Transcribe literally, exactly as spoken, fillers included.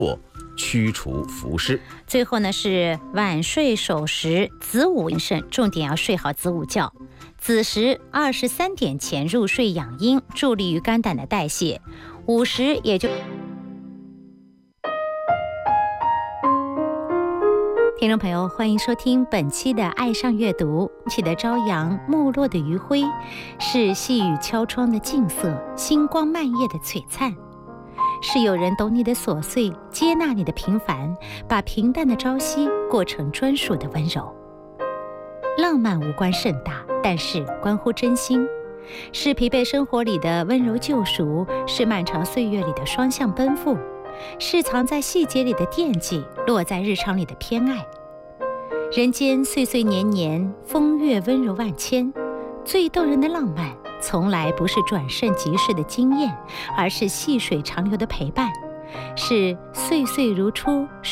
或驱除伏尸。 最后呢是晚睡守时，子午应肾，重点要睡好子午觉。子时二十三点前入睡养阴，助力于肝胆的代谢。午时也就。听众朋友，欢迎收听本期的《爱上阅读》。起的朝阳，没落的余晖，是细雨敲窗的静色，星光漫夜的璀璨。是有人懂你的琐碎，接纳你的平凡，把平淡的朝夕过成专属的温柔。浪漫无关盛大，但是关乎真心，是疲惫生活里的温柔救赎，是漫长岁月里的双向奔赴，是藏在细节里的惦记，落在日常里的偏爱。人间岁岁年年，风月温柔万千，最动人的浪漫从来不是转瞬即逝的惊艳，而是细水长流的陪伴，是岁岁如初